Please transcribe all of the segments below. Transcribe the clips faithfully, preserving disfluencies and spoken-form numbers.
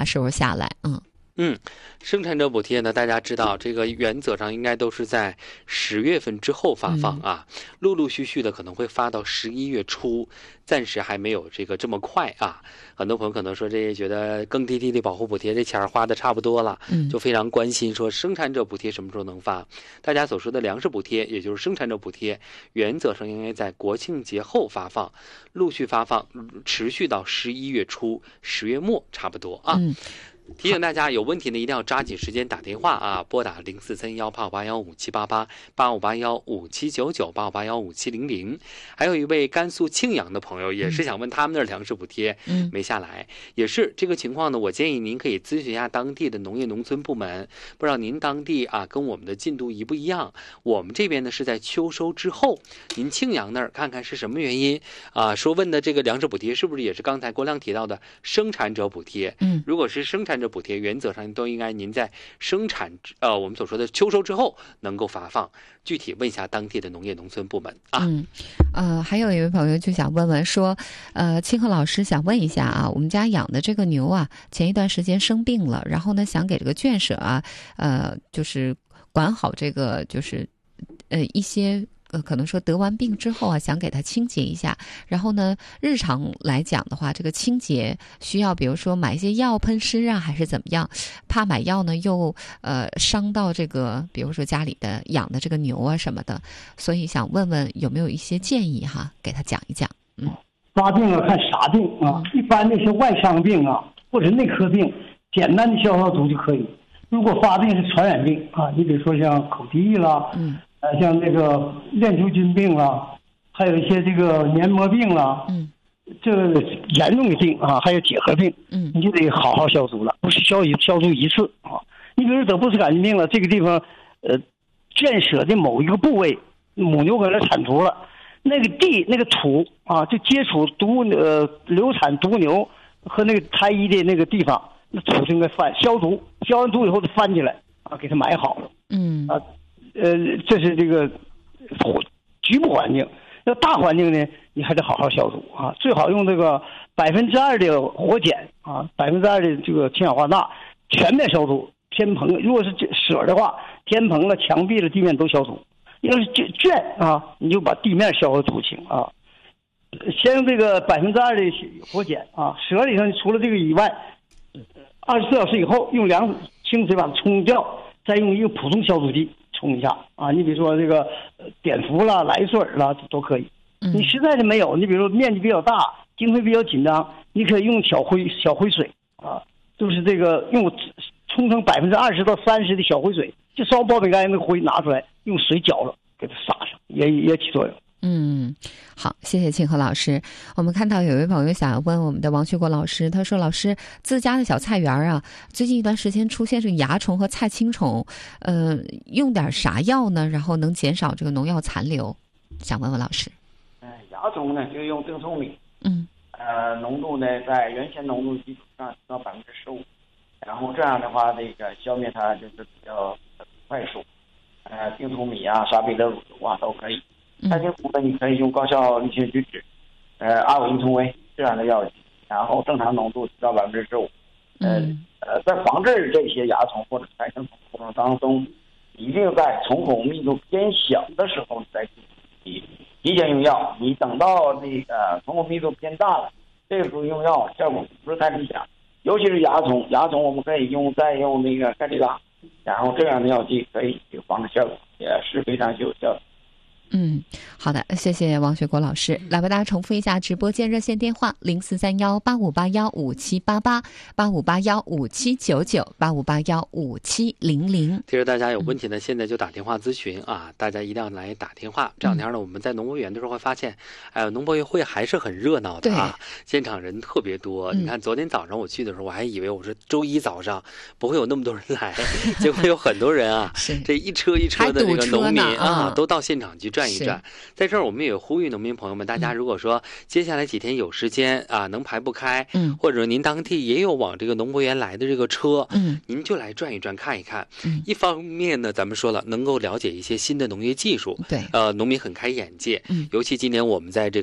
啥时候下来？嗯。 嗯，生产者补贴呢，大家知道这个原则上应该都是在十月份之后发放啊，嗯、陆陆续续的可能会发到十一月初，暂时还没有这个这么快啊。很多朋友可能说这觉得更低地的保护补贴这钱花的差不多了，嗯，就非常关心说生产者补贴什么时候能发。大家所说的粮食补贴，也就是生产者补贴，原则上应该在国庆节后发放，陆续发放，持续到十一月初、十月末差不多啊。嗯，提醒大家，有问题呢一定要抓紧时间打电话啊，拨打零四三幺八五八幺五七八八八五八幺五七九九八五八幺五七零零。还有一位甘肃庆阳的朋友也是想问他们的粮食补贴没下来，嗯、也是这个情况呢。我建议您可以咨询一下当地的农业农村部门，不知道您当地啊跟我们的进度一不一样？我们这边呢是在秋收之后，您庆阳那儿看看是什么原因啊？说问的这个粮食补贴是不是也是刚才郭亮提到的生产者补贴？嗯，如果是生产者补贴，原则上都应该您在生产呃我们所说的秋收之后能够发放，具体问一下当地的农业农村部门啊。 嗯，呃，还有一位朋友就想问问说，呃，清河老师想问一下啊，我们家养的这个牛啊，前一段时间生病了，然后呢想给这个圈舍啊，呃，就是管好这个就是呃一些。呃，可能说得完病之后啊，想给它清洁一下。然后呢，日常来讲的话，这个清洁需要，比如说买一些药喷湿啊，还是怎么样？怕买药呢又呃伤到这个，比如说家里的养的这个牛啊什么的，所以想问问有没有一些建议哈，给他讲一讲。嗯， 发病了看啥病啊？一般那些外伤病啊，或者内科病，简单的消消毒就可以。如果发病是传染病啊，你比如说像口蹄疫啦，嗯。呃，像那个链球菌病啦，还有一些这个黏膜病啦，嗯，这个严重的病啊，还有结核病，嗯，你就得好好消毒了，不是消一消毒一次啊。你比如得布氏杆菌病了，这个地方，呃，圈舍的某一个部位，母牛搁那产犊了，那个地那个土啊，就接触犊呃流产犊牛和那个胎衣的那个地方，那土就应该翻消毒，消完毒以后就翻起来啊，给它埋好了，嗯啊。呃，这是这个局部环境。要大环境呢，你还得好好消毒啊，最好用这个百分之二的活碱啊，百分之二的这个氢氧化钠，全面消毒。天棚如果是舍的话，天棚了、墙壁了、地面都消毒。要是圈啊，你就把地面消个毒清啊。先用这个百分之二的活碱啊，舍里头除了这个以外，二十四小时以后用凉清水把它冲掉，再用一个普通消毒剂冲一下啊，你比如说这个碘伏啦、莱索尔啦都可以。你实在是没有，你比如说面积比较大、经费比较紧张，你可以用小灰小灰水啊，就是这个用冲成百分之二十到三十的小灰水，就烧爆米干那个灰拿出来，用水搅了，给它撒上，也也起作用。 嗯，好，谢谢庆和老师。我们看到有一位朋友想问我们的王学国老师，他说：“老师，自家的小菜园啊，最近一段时间出现这个蚜虫和菜青虫，呃，用点啥药呢？然后能减少这个农药残留？想问问老师。” 嗯，蚜虫呢就用丁聪米，嗯，呃，浓度呢在原先浓度基础上提到百分之十五，然后这样的话，这个消灭它就是比较快速。呃，丁聪米啊、沙贝勒乳油啊都可以。菜青虫呢，你可以用高效离群菊酯，呃，阿韦因酮维这样的药剂，然后正常浓度提到百分之十五。呃呃，在防治这些蚜虫或者菜青虫过程当中，一定在虫孔密度偏小的时候再进行提前用药。你等到这个虫孔密度偏大了，这个时候用药效果不是太理想。尤其是蚜虫，蚜虫我们可以用再用那个盖利拉，然后这样的药剂可以有防治效果，也是非常有效的。 嗯，好的，谢谢王学国老师。来为大家重复一下直播间热线电话：零四三幺八五八幺五七八八八五八幺五七九九八五八幺五七零零。 其实大家有问题呢，现在就打电话咨询啊！大家一定要来打电话。这两天呢，我们在农博园的时候会发现，哎呦，农博园会还是很热闹的啊，现场人特别多。你看昨天早上我去的时候，我还以为我是周一早上不会有那么多人来，结果有很多人啊，这一车一车的这个农民啊，都到现场去转。转一转，在这儿我们也呼吁农民朋友们，大家如果说接下来几天有时间啊，能排不开，嗯，或者您当地也有往这个农博园来的这个车，嗯，您就来转一转看一看。嗯，一方面呢，咱们说了，能够了解一些新的农业技术，对，呃，农民很开眼界。嗯，尤其今年我们在这个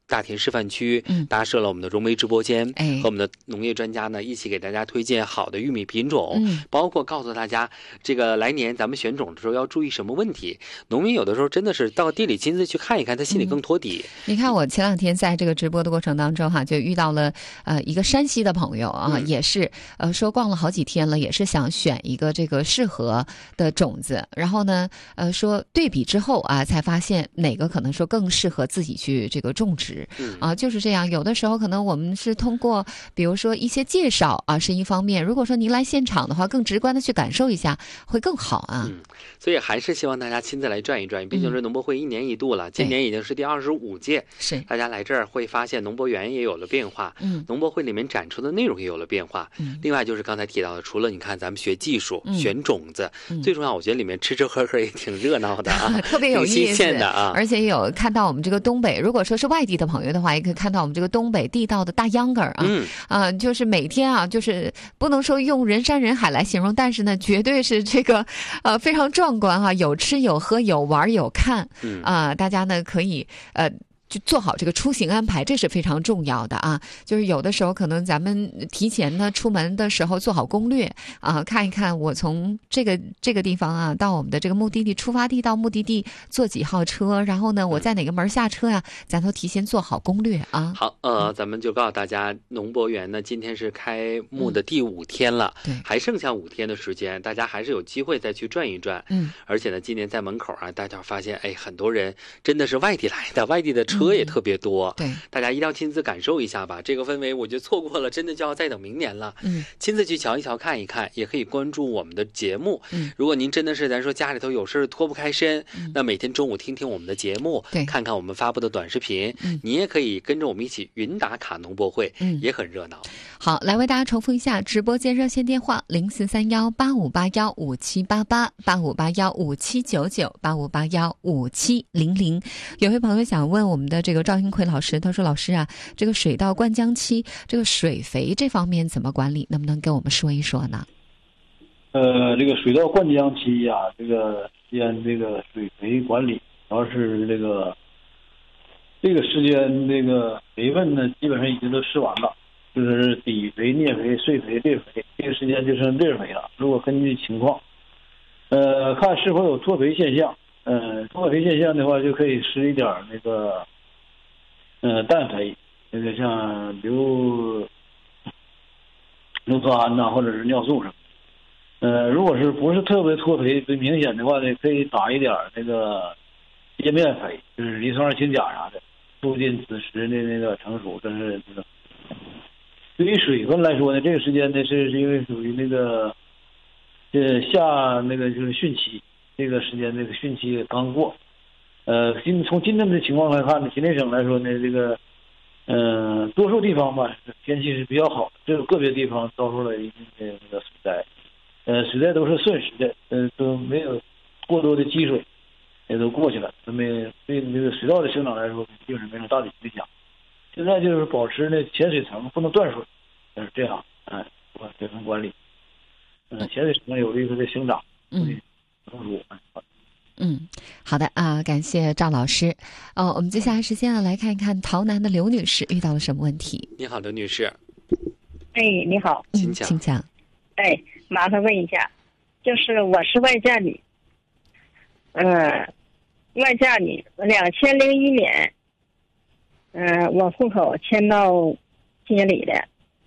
大田示范区搭设了我们的融媒直播间， 嗯、 和我们的农业专家呢一起给大家推荐好的玉米品种， 嗯、 包括告诉大家这个来年咱们选种的时候要注意什么问题。农民有的时候真的是到地里亲自去看一看，他心里更托底。 嗯、你看我前两天在这个直播的过程当中哈，就遇到了呃一个山西的朋友啊，嗯、也是呃说逛了好几天了，也是想选一个这个适合的种子，然后呢呃说对比之后啊，才发现哪个可能说更适合自己去这个种植。 嗯、 啊，就是这样。有的时候可能我们是通过，比如说一些介绍啊，是一方面。如果说您来现场的话，更直观的去感受一下，会更好啊。 嗯，所以还是希望大家亲自来转一转。毕竟是农博会一年一度了，嗯、今年已经是第二十五届。 是， 大家来这儿会发现农博园也有了变化， 嗯， 农博会里面展出的内容也有了变化。 嗯， 另外就是刚才提到的，除了你看咱们学技术、 嗯、 选种子， 嗯、 最重要，我觉得里面吃吃喝喝也挺热闹的啊， 特别有意思， 挺新鲜的啊。 而且有看到我们这个东北，如果说是外地的朋友的话，也可以看到我们这个东北地道的大秧歌啊， 嗯啊、呃，就是每天啊，就是不能说用人山人海来形容，但是呢，绝对是这个呃非常壮观哈、啊，有吃有喝有玩有看， 嗯啊、呃，大家呢可以呃。就做好这个出行安排，这是非常重要的啊！就是有的时候可能咱们提前呢出门的时候做好攻略啊，看一看我从这个这个地方啊到我们的这个目的地出发地到目的地坐几号车，然后呢我在哪个门下车呀、啊？咱都提前做好攻略啊！ 好，呃，咱们就告诉大家，农博园呢今天是开幕的第五天了， 对、嗯， 还剩下五天的时间，大家还是有机会再去转一转。 嗯， 而且呢，今年在门口啊，大家发现，哎，很多人真的是外地来的，外地的车也特别多， 嗯、对， 大家一定要亲自感受一下吧。这个氛围，我觉得错过了，真的就要再等明年了。 嗯， 亲自去瞧一瞧，看一看，也可以关注我们的节目。 嗯， 如果您真的是咱说家里头有事脱不开身， 嗯、 那每天中午听听我们的节目， 对， 看看我们发布的短视频， 嗯， 你也可以跟着我们一起云打卡农博会， 嗯， 也很热闹。 好，来为大家重复一下直播间热线电话：零四三幺八五八幺五七八八八五八幺五七九九八五八幺五七零零。有位朋友想问我们的这个赵英奎老师，他说：“老师啊，这个水稻灌浆期，这个水肥这方面怎么管理？能不能跟我们说一说呢？” 呃，这个水稻灌浆期呀、啊，这个时间这个水肥管理，主要是这个这个时间这个肥分呢，基本上已经都施完了。就是底肥、啮肥、碎肥、裂肥，这个时间就剩裂肥了。如果根据情况，呃，看是否有脱肥现象，呃，脱肥现象的话，就可以施一点那个，呃，氮肥，那个像比如硫酸铵呐，或者是尿素什么的。呃，如果是不是特别脱肥最明显的话呢，可以打一点那个叶面肥，就是磷酸二氢钾啥的，促进子实的那个成熟。这是这个。对于水分来说呢，这个时间呢是因为属于那个，呃夏那个就是汛期，这个时间那个汛期刚过，呃，今从今天的情况来看呢，吉林省来说呢，这个，呃，多数地方吧天气是比较好，只有个别地方遭受了一定的那个水灾，呃，水灾都是瞬时的，呃，都没有过多的积水，也都过去了，那么对这个水稻的生长来说，基本上没什么大的影响。现在就是保持呢浅水层不能断水，就是这样，哎，水分管理，嗯、呃，浅水层有利于它的生长， 嗯， 成熟。 嗯，好的啊，感谢赵老师。哦，我们接下来时间呢来看一看陶南的刘女士遇到了什么问题。 你好，刘女士。 哎，你好， 嗯，请讲。 哎，麻烦问一下，就是我是外嫁女，嗯、呃，外嫁女，两千零一年。嗯、呃，我户口迁到街里的。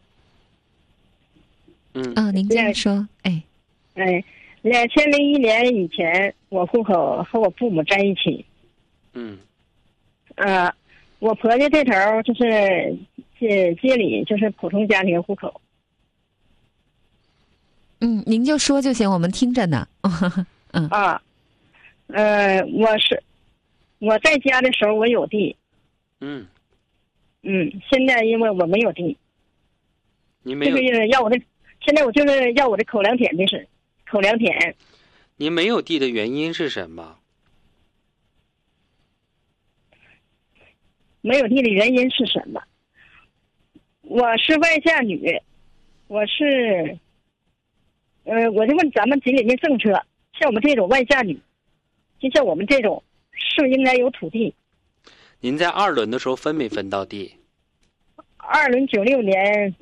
嗯啊、哦，您接着说。哎， 哎，两千零一年以前，我户口和我父母在一起。 嗯。 呃，我婆家这头就是街街里就是普通家庭户口。 嗯，您就说就行，我们听着呢。嗯。 啊，呃，我是我在家的时候我有地。 嗯， 嗯，现在因为我没有地， 您没有， 这个要我的，现在我就是要我的口粮田的事，口粮田。 您没有地的原因是什么？ 没有地的原因是什么？我是外嫁女，我是，呃，我就问咱们吉林的政策，像我们这种外嫁女，就像我们这种，是不是应该有土地？ 您在二轮的时候分没分到地？ 二轮九六年，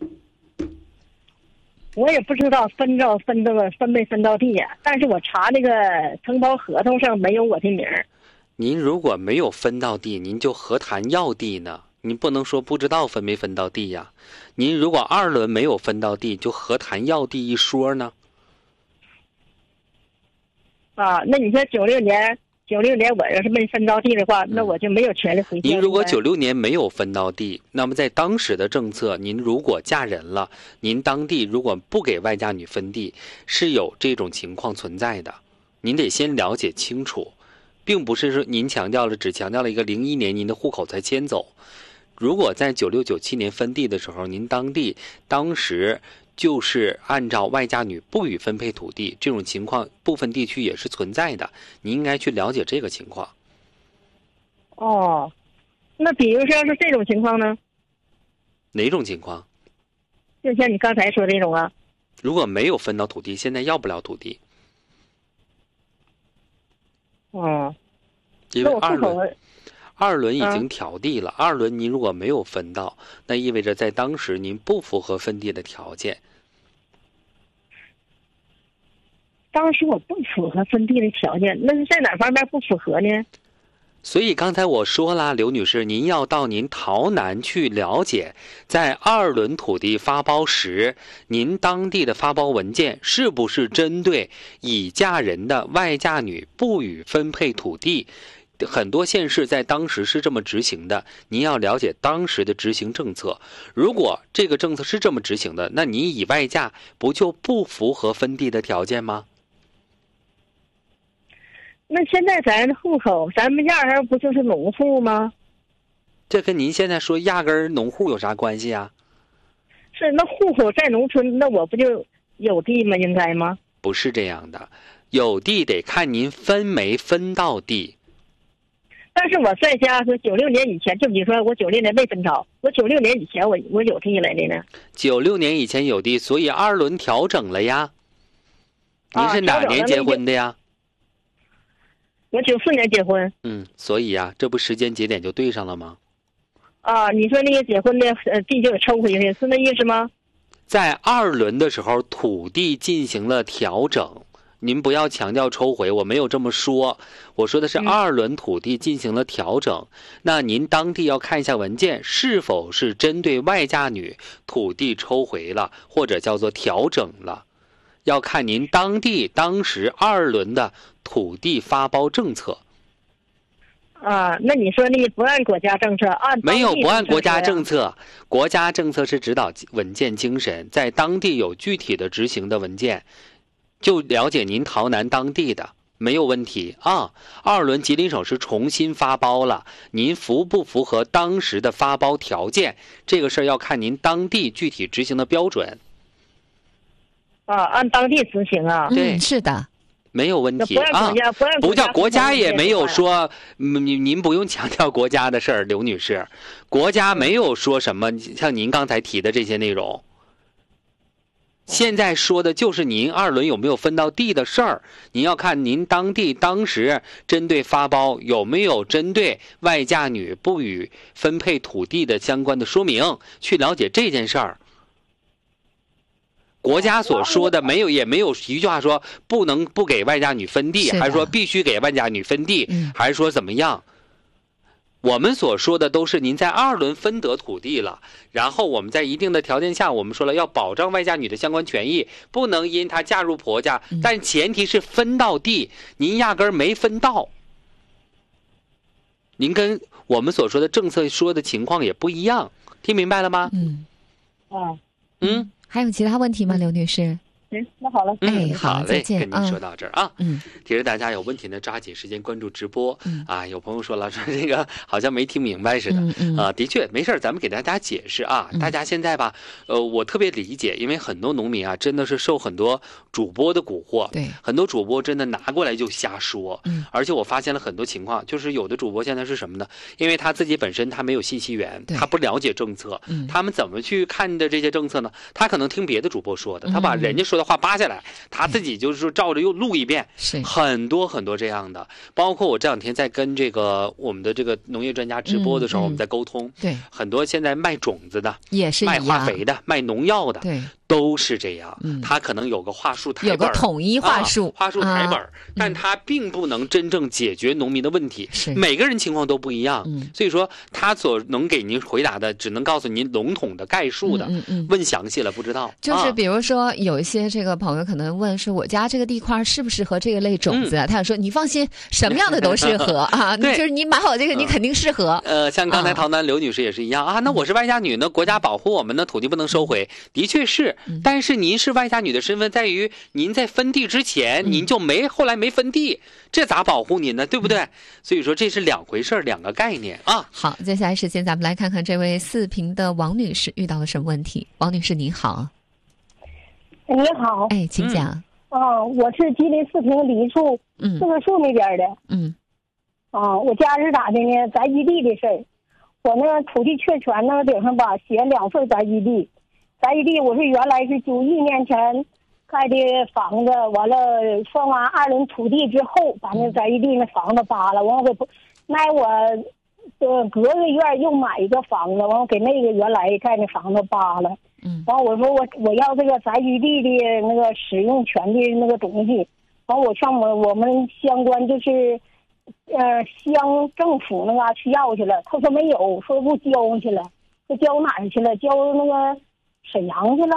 我也不知道分到分到分没分到地呀、啊。但是我查那个承包合同上没有我的名儿。 您如果没有分到地，您就何谈要地呢？您不能说不知道分没分到地呀。您如果二轮没有分到地，就何谈要地一说呢？ 啊，那你说九六年，九六年我要是没分到地的话，那我就没有权利回家。 您如果九六年没有分到地，那么在当时的政策，您如果嫁人了，您当地如果不给外嫁女分地，是有这种情况存在的。您得先了解清楚，并不是说您强调了，只强调了一个零一年您的户口才迁走。如果在九六九七年分地的时候，您当地当时就是按照外嫁女不予分配土地，这种情况部分地区也是存在的，你应该去了解这个情况。 哦，那比如说要是这种情况呢？ 哪种情况？ 就像你刚才说这种啊。 如果没有分到土地，现在要不了土地。 哦， 因为二轮二轮已经调地了、啊、二轮您如果没有分到，那意味着在当时您不符合分地的条件。 当时我不符合分地的条件，那是在哪方面不符合呢？ 所以刚才我说了，刘女士，您要到您洮南去了解，在二轮土地发包时，您当地的发包文件是不是针对已嫁人的外嫁女不予分配土地。很多县市在当时是这么执行的，您要了解当时的执行政策。如果这个政策是这么执行的，那你已外嫁不就不符合分地的条件吗？ 那现在咱户口，咱们压根不就是农户吗？ 这跟您现在说压根农户有啥关系啊？ 是，那户口在农村，那我不就有地吗？应该吗？ 不是这样的，有地得看您分没分到地。 但是我在家说九六年以前，就比如说我九六年没分到，我九六年以前我我有地来的呢。 九六年以前有地，所以二轮调整了呀。您是哪年结婚的呀？ 啊、我九四年结婚。 嗯，所以呀、啊，这不时间节点就对上了吗？ 啊，你说那个结婚的呃地就给抽回去，是那意思吗？ 在二轮的时候，土地进行了调整。您不要强调抽回，我没有这么说，我说的是二轮土地进行了调整、嗯、那您当地要看一下文件是否是针对外嫁女土地抽回了或者叫做调整了，要看您当地当时二轮的土地发包政策。 啊，那你说那个不按国家政策，按没有不按国家政策，国家政策是指导文件精神，在当地有具体的执行的文件，就了解您洮南当地的没有问题啊。二轮吉林省是重新发包了，您符不符合当时的发包条件，这个事儿要看您当地具体执行的标准。 啊，按当地执行啊。 对， 嗯、是的。 没有问题啊，不叫国家也没有说，您您不用强调国家的事儿，刘女士，国家没有说什么像您刚才提的这些内容。现在说的就是您二轮有没有分到地的事儿，您要看您当地当时针对发包有没有针对外嫁女不予分配土地的相关的说明，去了解这件事儿。国家所说的没有，也没有一句话说不能不给外嫁女分地，还是说必须给外嫁女分地， 嗯、 还是说怎么样？我们所说的都是您在二轮分得土地了，然后我们在一定的条件下，我们说了要保障外嫁女的相关权益，不能因她嫁入婆家， 嗯、 但前提是分到地，您压根儿没分到，您跟我们所说的政策说的情况也不一样，听明白了吗？ 嗯， 哦， 嗯。 还有其他问题吗，刘女士？ 行，那好了， 嗯， 好， 嘞， 再见。 跟您说到这儿啊， 嗯， 提示大家有问题呢，抓紧时间关注直播。 嗯啊，有朋友说了，说这个好像没听明白似的。 嗯嗯啊，的确没事，咱们给大家解释啊。 嗯、 大家现在吧，呃，我特别理解，因为很多农民啊，真的是受很多主播的蛊惑。 对， 很多主播真的拿过来就瞎说。 嗯， 而且我发现了很多情况，就是有的主播现在是什么呢？因为他自己本身他没有信息源，他不了解政策， 嗯、 他们怎么去看的这些政策呢？他可能听别的主播说的，他把人家说的的话扒下来，他自己就是照着又录一遍， 是很多很多这样的。包括我这两天在跟这个我们的这个农业专家直播的时候， 嗯嗯、 我们在沟通， 对， 很多现在卖种子的， 也是卖化肥的，卖农药的， 对。 都是这样， 嗯， 他可能有个话术台本， 有个统一话术， 啊、话术台本、 啊， 但他并不能真正解决农民的问题。 是每个人情况都不一样， 嗯， 所以说他所能给您回答的，只能告诉您笼统的、概述的， 嗯嗯嗯， 问详细了不知道。 就是比如说，有一些这个朋友可能问说，我家这个地块适不适合这个类种子？嗯、他想说，你放心，什么样的都适合啊，就是你买好这个，你肯定适合。 呃，像刚才陶南刘女士也是一样啊，那我是外嫁女呢，国家保护我们的土地不能收回，的确是， 嗯、 但是您是外嫁女的身份在于您在分地之前、嗯、您就没后来没分地，这咋保护您呢？对不对？所以说这是两回事，两个概念啊。 好，接下来时间咱们来看看这位四平的王女士遇到了什么问题。王女士您好。 你好。 哎，请讲。 嗯、哦，我是吉林四平梨树嗯四棵树那边的。 嗯。 啊、哦，我家是咋的呢？宅基地的事儿。我那土地确权那个顶上吧写两份宅基地。宅基地我是原来是九一年前盖的房子，完了放完二轮土地之后，把那宅基地那房子扒了，完我给那我呃隔个院又买一个房子，完我给那个原来盖那房子扒了。 嗯， 完我说我我要这个宅基地的那个使用权的那个东西，完我上我我们相关就是呃乡政府那嘎去要去了，他说没有，说不交去了，说交哪儿去了？交那个沈阳去了。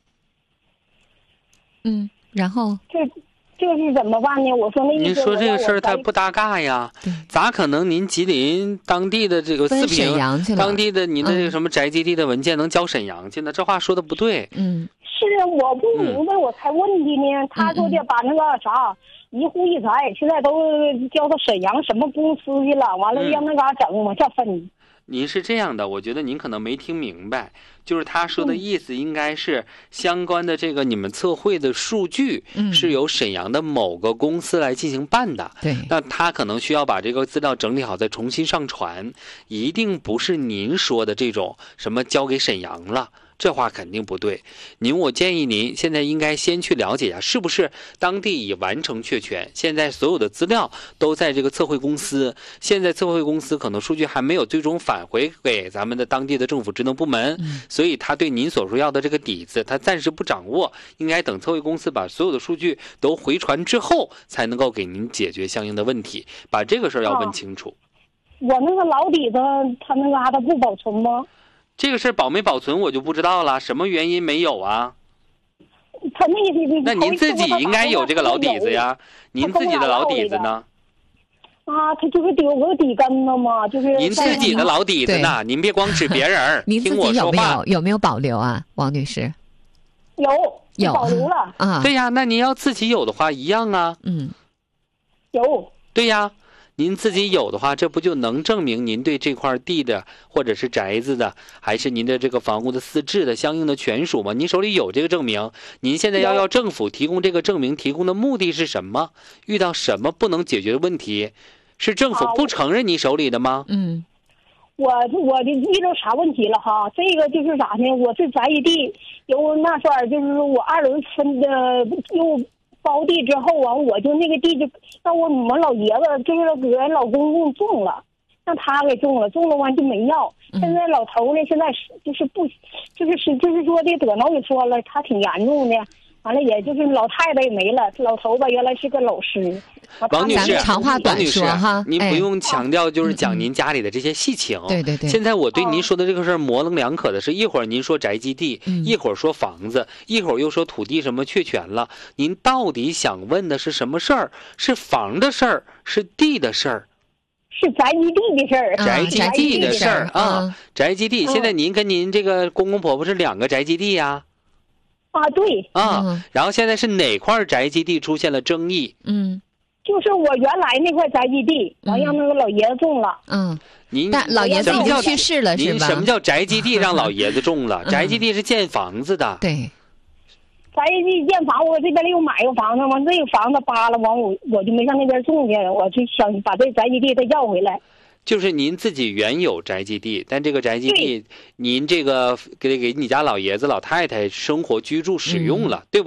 嗯，然后这这是怎么办呢？我说那意思， 您说这个事儿它不搭嘎呀？咋可能？您吉林当地的这个四平当地的您的这个什么宅基地的文件能交沈阳去呢？嗯、这话说的不对。 嗯， 是我不明白，我才问的呢。嗯、他说的把那个啥一户一宅，现在都交到沈阳什么公司去了，完了让那嘎整往下分。 您是这样的，我觉得您可能没听明白，就是他说的意思应该是相关的这个你们测绘的数据是由沈阳的某个公司来进行办的， 对、嗯， 那他可能需要把这个资料整理好再重新上传，一定不是您说的这种什么交给沈阳了。这话肯定不对，您我建议您现在应该先去了解一下，是不是当地已完成确权，现在所有的资料都在这个测绘公司，现在测绘公司可能数据还没有最终返回给咱们的当地的政府职能部门， 嗯、 所以他对您所说要的这个底子他暂时不掌握，应该等测绘公司把所有的数据都回传之后才能够给您解决相应的问题，把这个事儿要问清楚。 哦、我那个老底子他那嘎达不保存吗？ 这个事儿保没保存我就不知道了，什么原因没有啊？ 他那个那您自己应该有这个老底子呀，您自己的老底子呢？ 啊，他就是丢个底根子嘛，就是您自己的老底子呢？您别光指别人， 您自己有没有有没有保留啊，王女士？ 有， 有保留了啊。 对呀，那您要自己有的话一样啊。 嗯， 有。 对呀。您自己有的话，这不就能证明您对这块地的，或者是宅子的，还是您的这个房屋的私置的相应的权属吗？您手里有这个证明，您现在要要政府提供这个证明，提供的目的是什么？遇到什么不能解决的问题？是政府不承认你手里的吗？ 嗯， 我我的遇到啥问题了哈？这个就是啥呢？我这宅基地由那时候就是我二轮分的又。包地之后啊，我就那个地就让我们老爷子就是给人老公公种了，让他给种了，种了完就没要。现在老头呢，现在就是不，就是是就是说的得脑给说了，他挺严重的。完了，也就是老太太也没了，老头吧原来是个老师。 王女士， 长话短说哈， 您不用强调就是讲您家里的这些细情。 对对对。 现在我对您说的这个事儿模棱两可的是，一会儿您说宅基地，一会儿说房子，一会儿又说土地什么确权了。您到底想问的是什么事儿？是房的事儿，是地的事儿？ 是宅基地的事儿。 宅基地的事儿啊，宅基地。现在您跟您这个公公婆婆是两个宅基地呀？ 啊，对啊，嗯、然后现在是哪块宅基地出现了争议？ 嗯， 就是我原来那块宅基地，完让那个老爷子种了。 嗯， 您但老爷子已经去世了，是吧？ 您什么叫宅基地让老爷子种了？ 嗯、 宅基地是建房子的。 对， 宅基地建房，我这边又买个房子，完这个房子扒了，完我我就没上那边种去，我就想把这宅基地再要回来。 就是您自己原有宅基地，但这个宅基地您这个给给你家老爷子老太太生活居住使用了， 嗯、 对不对？ 对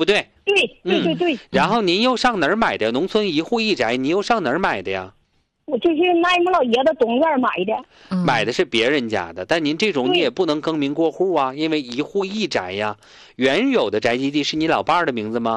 对对对对、 嗯。然后您又上哪儿买的？农村一户一宅，您又上哪儿买的呀？ 我就是那我们老爷子东院买的。 嗯、买的是别人家的，但您这种你也不能更名过户啊，因为一户一宅呀。原有的宅基地是你老伴儿的名字吗？